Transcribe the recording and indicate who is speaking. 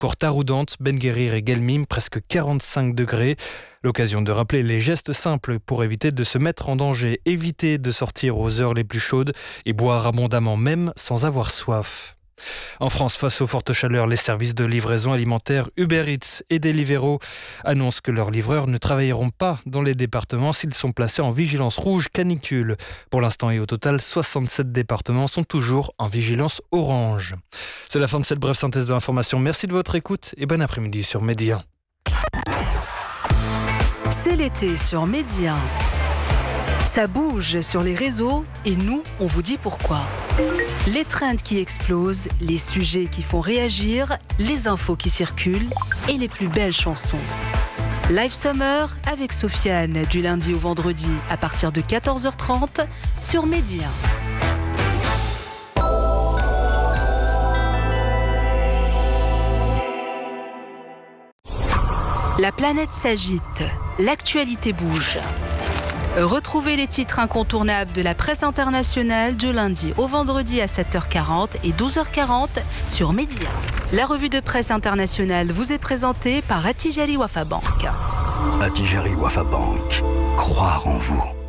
Speaker 1: Pour Taroudante, Ben Guérir et Guelmim, presque 45 degrés. L'occasion de rappeler les gestes simples pour éviter de se mettre en danger, éviter de sortir aux heures les plus chaudes et boire abondamment même sans avoir soif. En France, face aux fortes chaleurs, les services de livraison alimentaire Uber Eats et Deliveroo annoncent que leurs livreurs ne travailleront pas dans les départements s'ils sont placés en vigilance rouge canicule. Pour l'instant et au total, 67 départements sont toujours en vigilance orange. C'est la fin de cette brève synthèse de l'information. Merci de votre écoute et bon après-midi sur Média.
Speaker 2: C'est l'été sur Média. Ça bouge sur les réseaux et nous, on vous dit pourquoi. Les trends qui explosent, les sujets qui font réagir, les infos qui circulent et les plus belles chansons. Live Summer avec Sofiane du lundi au vendredi à partir de 14h30 sur Média. La planète s'agite, l'actualité bouge. Retrouvez les titres incontournables de la presse internationale du lundi au vendredi à 7h40 et 12h40 sur Média. La revue de presse internationale vous est présentée par Attijari Wafa Bank.
Speaker 3: Attijari Wafa Bank. Croire en vous.